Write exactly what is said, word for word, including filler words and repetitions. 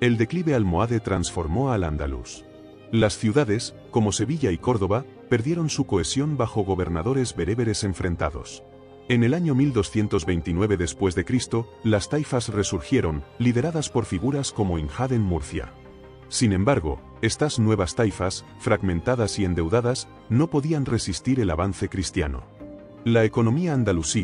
El declive almohade transformó al Andalus. Las ciudades, como Sevilla y Córdoba, perdieron su cohesión bajo gobernadores bereberes enfrentados. En el año mil doscientos veintinueve después de Cristo, las taifas resurgieron, lideradas por figuras como Injad en Murcia. Sin embargo, estas nuevas taifas, fragmentadas y endeudadas, no podían resistir el avance cristiano. La economía andalusí,